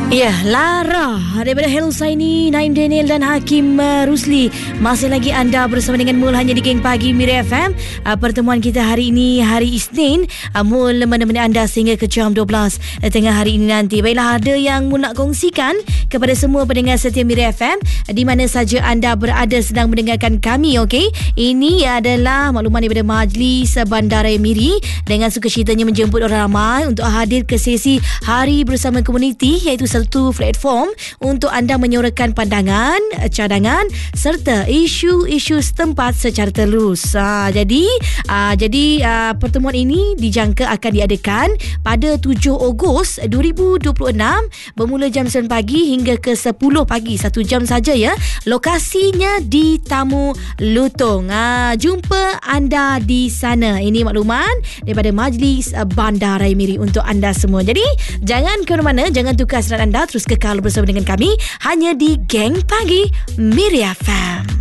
Ya, Lara daripada Hello Saini, Naim Daniel dan Hakim Rusli. Masih lagi anda bersama dengan Mul hanya di Geng Pagi Miri FM. Pertemuan kita hari ini hari Isnin. Mul menemani anda sehingga ke jam 12 tengah hari ini nanti. Baiklah, ada yang Mul nak kongsikan kepada semua pendengar setia Miri FM di mana saja anda berada sedang mendengarkan kami, okey? Ini adalah makluman daripada Majlis Bandaraya Miri dengan sukacitanya menjemput orang ramai untuk hadir ke sesi Hari Bersama Komuniti, iaitu satu platform untuk anda menyuarakan pandangan, cadangan serta isu-isu setempat secara terus. Jadi pertemuan ini dijangka akan diadakan pada 7 Ogos 2026 bermula jam 9 pagi hingga ke 10 pagi, 1 jam saja ya. Lokasinya di Tamu Lutong. Jumpa anda di sana. Ini makluman daripada Majlis Bandaraya Miri untuk anda semua. Jadi jangan ke mana-mana, jangan tukar serat anda, terus kekal bersama dengan kami hanya di Geng Pagi Miri FM.